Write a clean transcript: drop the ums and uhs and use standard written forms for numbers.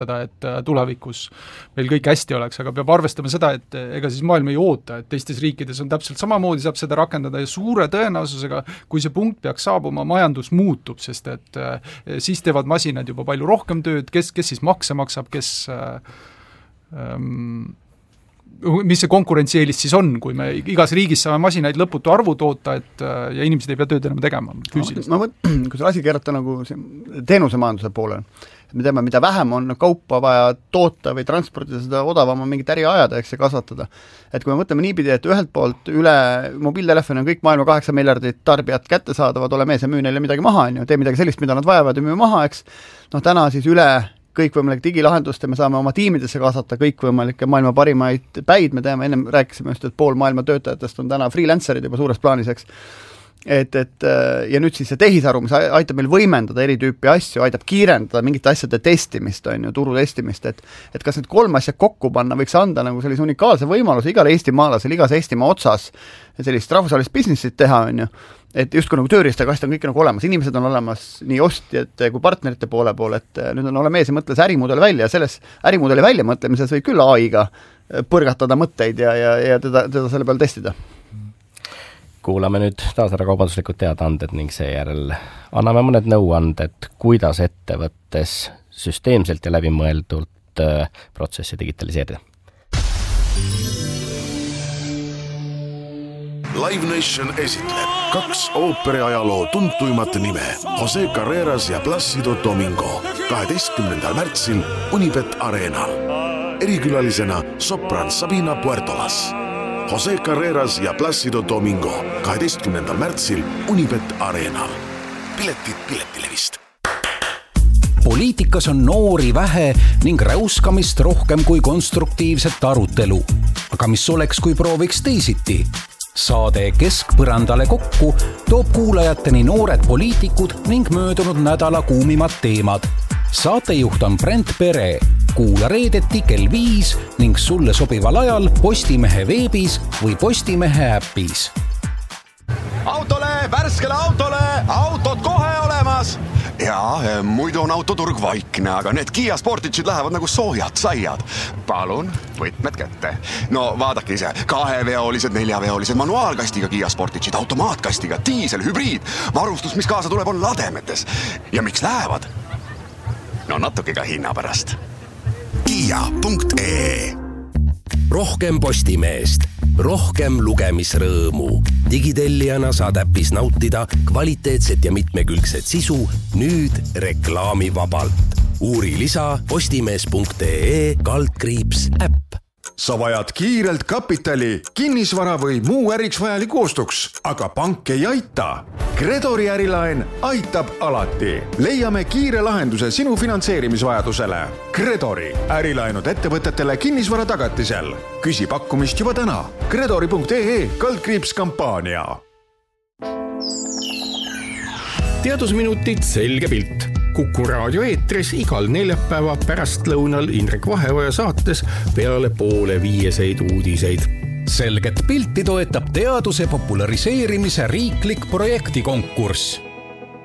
et tulevikus meil kõik hästi oleks, aga peab arvestama seda, et ega siis maailm ei oota, et teistes riikides on täpselt samamoodi, saab seda rakendada ja suure tõenäosusega, kui see punkt peaks saabuma, majandus muutub, sest et siis teevad masinad juba palju rohkem tööd, kes siis makse maksab, mis see konkurentsieelis siis on, kui me igas riigis saame masinaid lõputu arvu toota, ja inimesed ei pea tööd enam tegema füüsilist. Kui see asi keerata nagu teenusemajanduse poole, me teame, mida vähem on kaupa vaja toota või transportida, seda odavam on mingit äri ajada, eks see kasvatada. Et kui me mõtleme niipidi, et ühelt poolt üle mobiiltelefoni on kõik maailma 8 miljardit tarbijat kättesaadavad, ole mees ja müü neile midagi maha, tee midagi sellist, mida nad vajavad ja müü maha, eks. Täna siis üle kõikvõimalik digilahendust ja me saame oma tiimidesse kaasata kõikvõimalikke maailma parimaid päid, me teame, ennem rääkisime just, et pool maailma töötajatest on täna freelancerid juba suures plaanis, eks. Ja nüüd siis see tehisaru, mis aitab meil võimendada eri tüüpi asju, aitab kiirendada mingite asjade testimist, turu testimist, et kas need 3 asja kokku panna võiks anda nagu sellise unikaalse võimaluse igale eestimaalasel, igas Eestimaa otsas sellist rahvusvahelist businessit teha, et justkui nagu tööriistakast on kõik nagu olemas, inimesed on olemas nii ostjate kui partnerite poole, et nüüd on ole mees ja mõtle see ärimudel välja ja selles ärimudeli väljamõtlemises võib küll AI-ga põrgatada mõtteid ja teda selle peal testida. Kuulame nüüd taas ära kaubanduslikud teadaanded ning seejärel anname mõned nõuanded, kuidas ettevõttes süsteemselt ja läbimõeldult protsessi digitaliseerida. Live Nation esitleb 2 ooperiajaloo tuntuimat nime Jose Carreras ja Plácido Domingo 12. märtsil Unibet Arenal. Erikülalisena sopran Sabina Puertolas. Jose Carreras ja Plácido Domingo 12. märtsil Unibet Arenal. Piletid Piletilevist. Poliitikas on noori vähe ning räuskamist rohkem kui konstruktiivset arutelu. Aga mis oleks, kui prooviks teisiti? Saade Keskpõrandale kokku toob kuulajateni noored poliitikud ning möödunud nädala kuumimad teemad. Saatejuht on Brent Pere. Kuula reedeti kell 5 ning sulle sobival ajal Postimehe veebis või Postimehe äppis. Autole, värskele autole, autod kohe olemas! Ja, muidu on autoturg vaikne, aga need Kia Sportage'id lähevad nagu soojad saiad. Palun, võtmed kätte. No vaadake ise, 2-veolised, 4-veolised, manuaalkastiga Kia Sportage'id, automaatkastiga, diisel, hübriid. Varustus, mis kaasa tuleb, on lademetes. Ja miks lähevad? No natuke ka hinna pärast. Kia.ee Rohkem Postimeest, rohkem lugemisrõõmu. Digitellijana saad äppis nautida kvaliteetset ja mitmekülgset sisu nüüd reklaamivabalt. Uuri lisa postimees.ee/äpp. Sa vajad kiirelt kapitali, kinnisvara või muu äriks vajaliku ostuks, aga pank ei aita. Credori ärilaen aitab alati. Leiame kiire lahenduse sinu finantseerimisvajadusele. Credori ärilaenud ettevõtetele kinnisvara tagatisel. Küsi pakkumist juba täna. Credori.ee/kampaania. Teadusminutid selge pilt. Kuku raadio eetris igal neljapäeva pärastlõunal Indrek Vaheoja saates peale 4:30 uudiseid. Selget pilti toetab teaduse populariseerimise riiklik projektikonkurss.